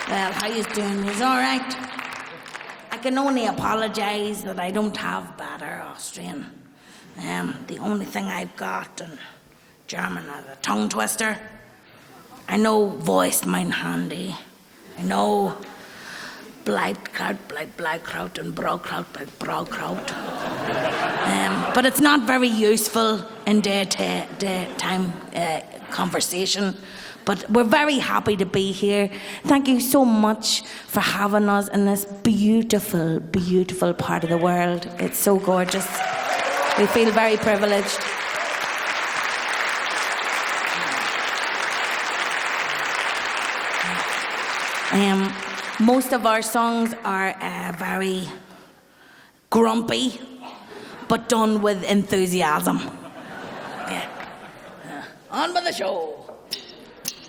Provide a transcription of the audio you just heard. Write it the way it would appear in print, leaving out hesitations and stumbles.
Well, how you doing? He's all right. I can only apologise that I don't have better Austrian. The only thing I've got in German is a tongue twister. I know voiced mine handy. I know Bleibkraut, Bleibkraut, and Braukraut, Braukraut. But it's not very useful in daytime conversation. But we're very happy to be here. Thank you so much for having us in this beautiful, beautiful part of the world. It's so gorgeous. We feel very privileged. Most of our songs are very grumpy, but done with enthusiasm. Yeah. On with the show.